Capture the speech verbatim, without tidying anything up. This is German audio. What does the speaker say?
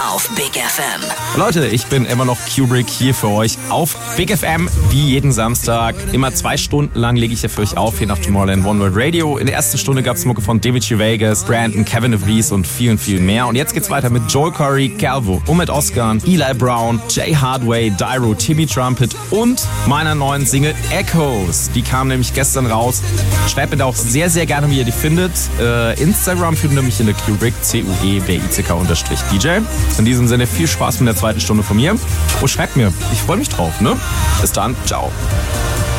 auf Big F M. Leute, ich bin immer noch Kubrick hier für euch auf Big F M, wie jeden Samstag. Immer zwei Stunden lang lege ich ja für euch auf, hier nach Tomorrowland One World Radio. In der ersten Stunde gab es Mucke von David G. Vegas, Brandon, Kevin DeVries und vielen, vielen mehr. Und jetzt geht's weiter mit Joel Corey, Calvo, Ummet Oskan, Eli Brown, Jay Hardway, Dyro, Timmy Trumpet und meiner neuen Single Echoes. Die kam nämlich gestern raus. Schreibt mir da auch sehr, sehr gerne, wie ihr die findet. Äh, Instagram findet ihr mich in der Kubrick, C U E B I C K unterstrich D J. In diesem Sinne viel Spaß mit der zweiten Stunde von mir. Und schreibt mir, ich freue mich drauf, ne? Bis dann, ciao.